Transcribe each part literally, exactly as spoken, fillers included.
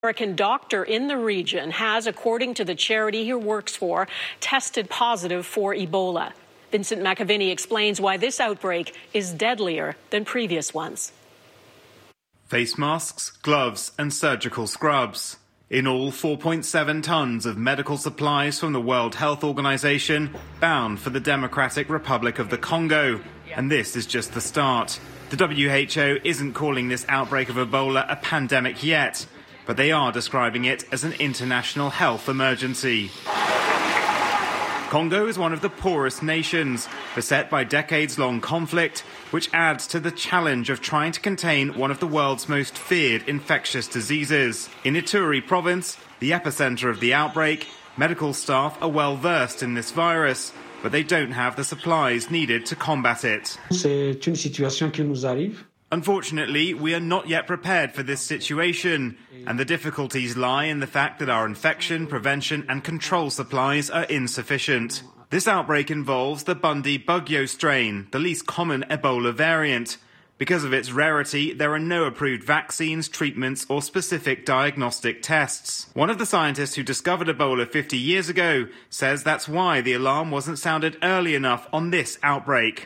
American doctor in the region has, according to the charity he works for, tested positive for Ebola. Vincent McAviney explains why this outbreak is deadlier than previous ones. Face masks, gloves and surgical scrubs. In all, four point seven tons of medical supplies from the World Health Organization bound for the Democratic Republic of the Congo. And this is just the start. The W H O isn't calling this outbreak of Ebola a pandemic yet, but they are describing it as an international health emergency. Congo is one of the poorest nations, beset by decades-long conflict, which adds to the challenge of trying to contain one of the world's most feared infectious diseases. In Ituri province, the epicenter of the outbreak, medical staff are well versed in this virus, but they don't have the supplies needed to combat it. C'est une situation qui nous arrive. Unfortunately, we are not yet prepared for this situation, and the difficulties lie in the fact that our infection, prevention and control supplies are insufficient. This outbreak involves the Bundibugyo strain, the least common Ebola variant. Because of its rarity, there are no approved vaccines, treatments or specific diagnostic tests. One of the scientists who discovered Ebola fifty years ago says that's why the alarm wasn't sounded early enough on this outbreak.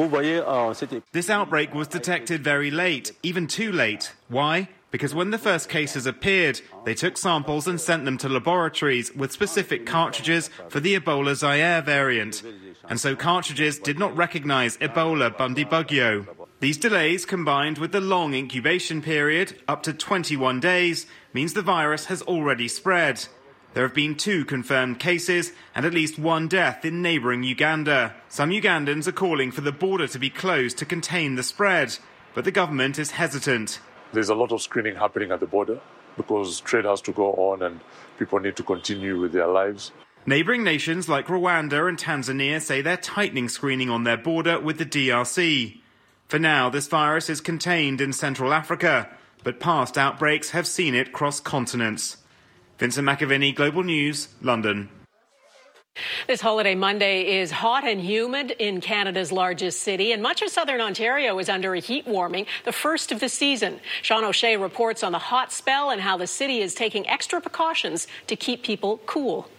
This outbreak was detected very late, even too late. Why? Because when the first cases appeared, they took samples and sent them to laboratories with specific cartridges for the Ebola Zaire variant. And so cartridges did not recognize Ebola Bundibugyo. These delays, combined with the long incubation period, up to twenty-one days, means the virus has already spread. There have been two confirmed cases and at least one death in neighbouring Uganda. Some Ugandans are calling for the border to be closed to contain the spread, but the government is hesitant. There's a lot of screening happening at the border because trade has to go on and people need to continue with their lives. Neighbouring nations like Rwanda and Tanzania say they're tightening screening on their border with the D R C. For now, this virus is contained in Central Africa, but past outbreaks have seen it cross continents. Vincent McAviney, Global News, London. This holiday Monday is hot and humid in Canada's largest city, and much of southern Ontario is under a heat warming, the first of the season. Sean O'Shea reports on the hot spell and how the city is taking extra precautions to keep people cool.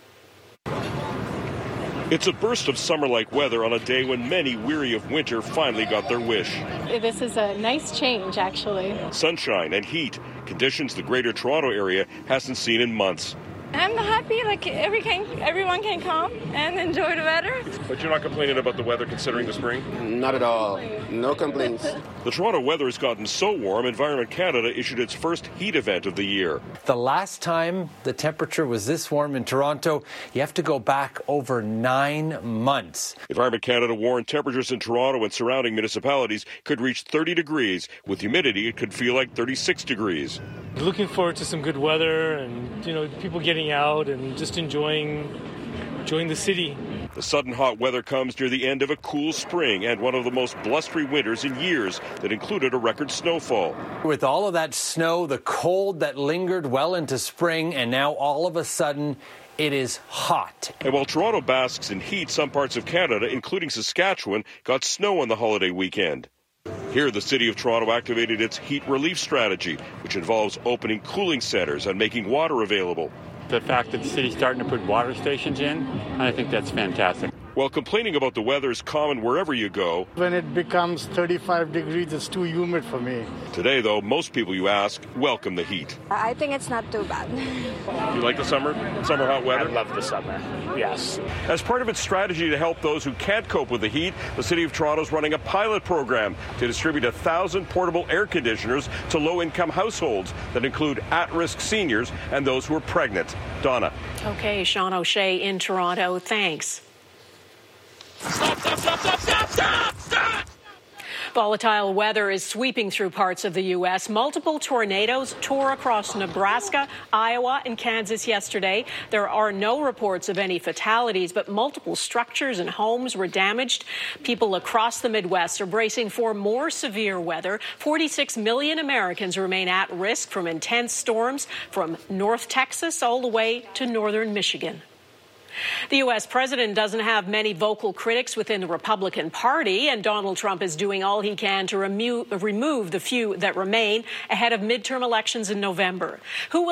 It's a burst of summer-like weather on a day when many, weary of winter, finally got their wish. This is a nice change, actually. Sunshine and heat, conditions the Greater Toronto area hasn't seen in months. I'm happy, like every can, everyone can come and enjoy the weather. But you're not complaining about the weather considering the spring? Not at all. No complaints. The Toronto weather has gotten so warm, Environment Canada issued its first heat event of the year. The last time the temperature was this warm in Toronto, you have to go back over nine months. Environment Canada warned temperatures in Toronto and surrounding municipalities could reach thirty degrees. With humidity, it could feel like thirty-six degrees. Looking forward to some good weather and, you know, people getting out and just enjoying enjoying the city. The sudden hot weather comes near the end of a cool spring and one of the most blustery winters in years that included a record snowfall. With all of that snow, the cold that lingered well into spring, and now all of a sudden it is hot. And while Toronto basks in heat, some parts of Canada, including Saskatchewan, got snow on the holiday weekend. Here, the City of Toronto activated its heat relief strategy, which involves opening cooling centres and making water available. The fact that the city's starting to put water stations in, I think that's fantastic. While complaining about the weather is common wherever you go, when it becomes thirty-five degrees, it's too humid for me. Today, though, most people you ask welcome the heat. I think it's not too bad. You like the summer? Summer hot weather? I love the summer, yes. As part of its strategy to help those who can't cope with the heat, the City of Toronto is running a pilot program to distribute one thousand portable air conditioners to low-income households that include at-risk seniors and those who are pregnant. Donna. Okay, Sean O'Shea in Toronto. Thanks. Stop, stop, stop, stop, stop, stop, stop! Volatile weather is sweeping through parts of the U S. Multiple tornadoes tore across Nebraska, Iowa, and Kansas yesterday. There are no reports of any fatalities, but multiple structures and homes were damaged. People across the Midwest are bracing for more severe weather. forty-six million Americans remain at risk from intense storms from North Texas all the way to northern Michigan. The U S president doesn't have many vocal critics within the Republican Party, and Donald Trump is doing all he can to remo- remove the few that remain ahead of midterm elections in November. Who will